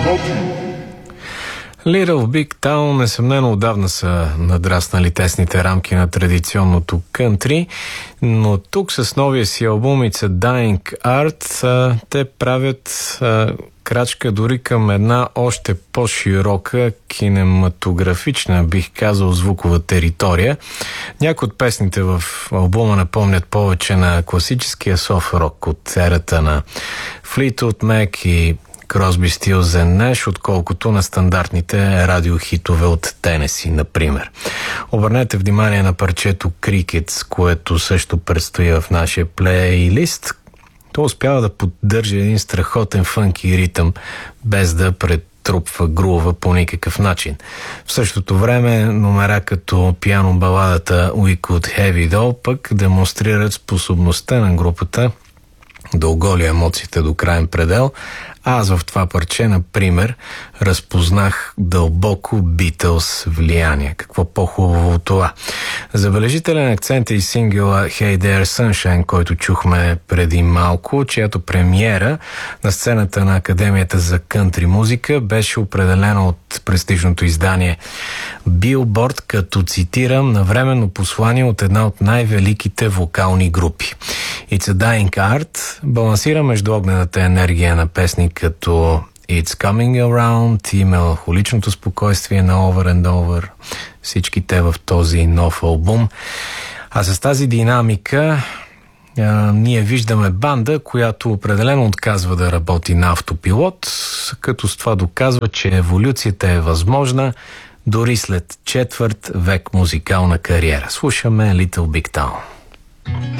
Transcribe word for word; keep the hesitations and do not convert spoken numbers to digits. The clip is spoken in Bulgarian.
Little Big Town несъмнено отдавна са надраснали тесните рамки на традиционното кънтри, но тук с новия си албум It's a Dying Art а, те правят а, крачка дори към една още по-широка кинематографична, бих казал, звукова територия. Някои от песните в албума напомнят повече на класическия софт-рок от ерата на Fleetwood Mac и Crosby, Stills and Nash, отколкото на стандартните радиохитове от Тенеси, например. Обърнете внимание на парчето Crickets, което също предстои в нашия плейлист. То успява да поддържа един страхотен фънки ритъм, без да претрупва грува по никакъв начин. В същото време номера като пиано баладата We Could Have It All пък демонстрират способността на групата да оголи емоциите до краен предел. Аз в това парче, например, разпознах дълбоко Beatles влияние. Какво по-хубаво от това? Забележителен акцент е и сингъла Hey There Sunshine, който чухме преди малко, чиято премиера на сцената на Академията за кънтри музика беше определена от престижното издание Billboard като, цитирам, навременно послание от една от най-великите вокални групи. It's a Dying Art балансира между огнената енергия на песни като It's Coming Around и меланхоличното спокойствие на Over and Over, всички те в този нов албум. А с тази динамика а, ние виждаме банда, която определено отказва да работи на автопилот, като с това доказва, че еволюцията е възможна дори след четвърт век музикална кариера. Слушаме Little Big Town.